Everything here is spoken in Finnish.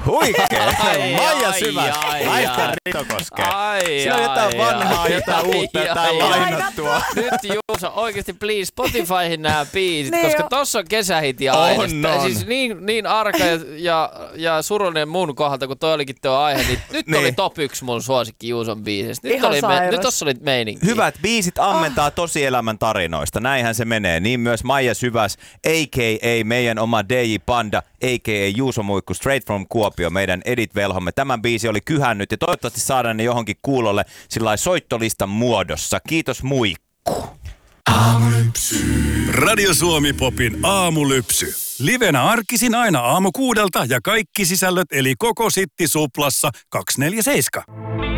Huikee. Maija Syväs. Laittaa Ritokoskeen. Siinä on jotain vanhaa, jotain uutta, jotain lainattua. Nyt Juuso, oikeesti please Spotifyhin nämä biisit, koska tossa on kesähiti aiheesta. Siis niin arka ja surullinen mun kohdalta, kun toi olikin tuo aihe, niin nyt oli top 1 mun suosikki Juuson biisistä. Nyt tossa oli meininki. Hyvät biisit ammentaa tosielämän tarinoista. Näinhän se menee. Niin myös Maija Syväs, a.k.a. meidän oma DJ Panda, a.k.a. Juuso Muikku, straight from Kuopio, meidän edit-velhomme. Tämän biisi oli kyhännyt ja toivottavasti saadaan ne johonkin kuulolle sillä soittolistan muodossa. Kiitos Muikku. Aamulypsy. Radio Suomi Popin aamulypsy. Livenä arkisin aina 6:00 ja kaikki sisällöt eli koko Sitti Suplassa 247.